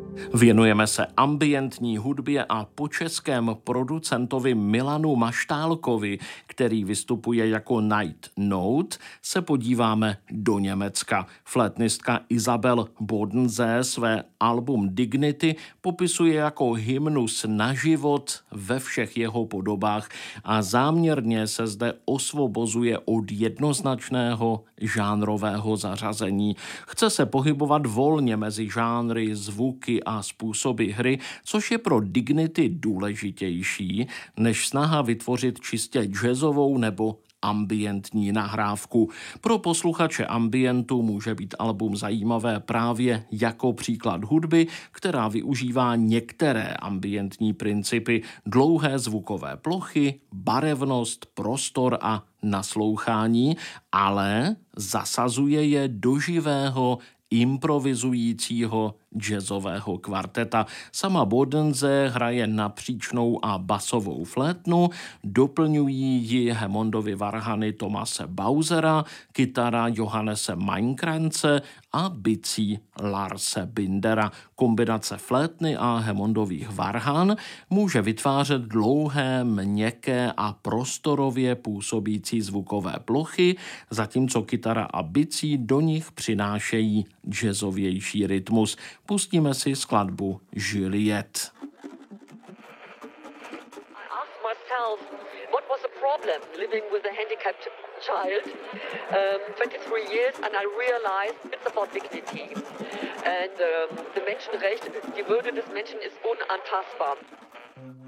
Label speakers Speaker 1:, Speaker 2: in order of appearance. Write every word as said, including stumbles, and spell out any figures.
Speaker 1: Věnujeme se ambientní hudbě a po českém producentovi Milanu Maštálkovi, který vystupuje jako Night Note, se podíváme do Německa. Flétnistka Isabel Bodensee své album Dignity popisuje jako hymnus na život ve všech jeho podobách a záměrně se zde osvobozuje od jednoznačného žánrového zařazení. Chce se pohybovat volně mezi žánry, zvuky a způsoby hry, což je pro Dignity důležitější, než snaha vytvořit čistě jazzovou nebo ambientní nahrávku. Pro posluchače ambientu může být album zajímavé právě jako příklad hudby, která využívá některé ambientní principy, dlouhé zvukové plochy, barevnost, prostor a naslouchání, ale zasazuje je do živého, improvizujícího jazzového kvarteta. Sama Bodensee hraje napříčnou a basovou flétnu, doplňují ji Hammondovy varhany Thomase Bausera, kytara Johannese Meinkrantze a bicí Larse Bindera. Kombinace flétny a Hammondových varhan může vytvářet dlouhé, měkké a prostorově působící zvukové plochy, zatímco kytara a bicí do nich přinášejí jazzovější rytmus. Pustíme si skladbu Juliette.
Speaker 2: I asked myself, what was the problem living with a handicapped child, um, twenty-three years, and I realized it's about dignity. And um, the Menschenrecht, die Würde des Menschen ist unantastbar.